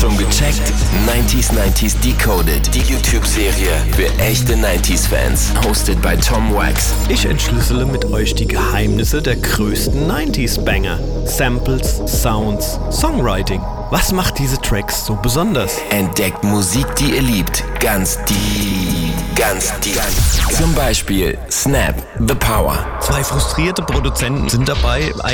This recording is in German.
Schon gecheckt? 90s Decoded, die YouTube-Serie für echte 90s-Fans. Hosted by Tom Wax. Ich entschlüssele mit euch die Geheimnisse der größten 90s-Banger. Samples, Sounds, Songwriting. Was macht diese Tracks so besonders? Entdeckt Musik, die ihr liebt. Ganz deep. Zum Beispiel Snap, The Power. 2 frustrierte Produzenten sind dabei,